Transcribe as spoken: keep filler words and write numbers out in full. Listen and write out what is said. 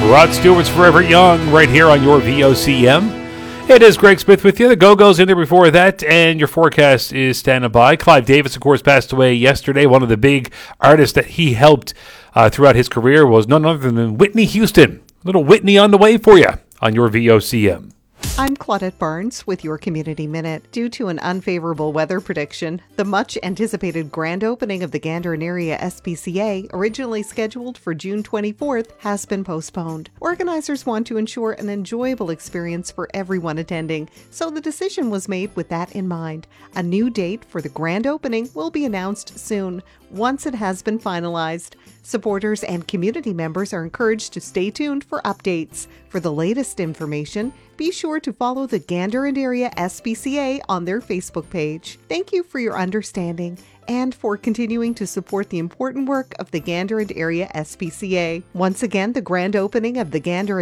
Rod Stewart's Forever Young right here on your V O C M. It is Greg Smith with you. The Go-Go's in there before that, and your forecast is standing by. Clive Davis, of course, passed away yesterday. One of the big artists that he helped uh, throughout his career was none other than Whitney Houston. Little Whitney on the way for you on your V O C M. I'm Claudette Barnes with your Community Minute. Due to an unfavorable weather prediction, the much-anticipated grand opening of the Gander and Area S P C A, originally scheduled for June twenty-fourth, has been postponed. Organizers want to ensure an enjoyable experience for everyone attending, so the decision was made with that in mind. A new date for the grand opening will be announced soon, once it has been finalized. Supporters and community members are encouraged to stay tuned for updates. For the latest information, be sure to follow the Gander and Area S P C A on their Facebook page. Thank you for your understanding and for continuing to support the important work of the Gander and Area S P C A. Once again, the grand opening of the Gander